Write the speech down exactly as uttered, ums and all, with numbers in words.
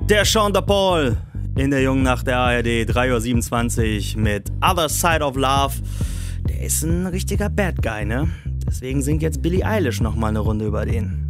Der Sean da Paul in der jungen Nacht der A R D, drei Uhr siebenundzwanzig mit Other Side of Love. Der ist ein richtiger Bad Guy, ne? Deswegen singt jetzt Billie Eilish nochmal eine Runde über den.